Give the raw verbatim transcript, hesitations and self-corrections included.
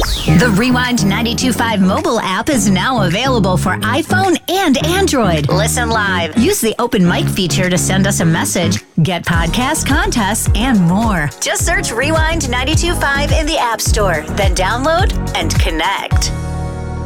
The Rewind ninety-two point five mobile app is now available for iPhone and Android. Listen live. Use the open mic feature to send us a message, get podcast contests, and more. Just search Rewind ninety-two point five in the App Store, then download and connect.